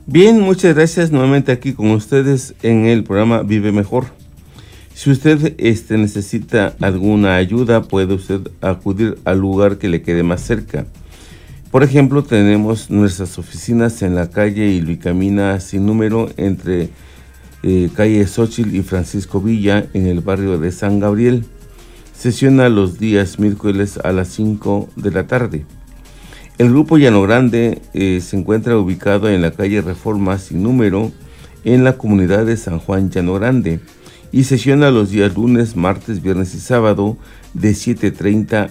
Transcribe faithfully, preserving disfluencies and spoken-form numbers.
Bien, muchas gracias. Nuevamente aquí con ustedes en el programa Vive Mejor. Si usted este, necesita alguna ayuda, puede usted acudir al lugar que le quede más cerca. Por ejemplo, tenemos nuestras oficinas en la calle Ilvicamina sin número entre eh, calle Xochitl y Francisco Villa en el barrio de San Gabriel. Sesiona los días miércoles a las cinco de la tarde. El Grupo Llano Grande eh, se encuentra ubicado en la calle Reforma sin número en la comunidad de San Juan Llano Grande y sesiona los días lunes, martes, viernes y sábado de siete treinta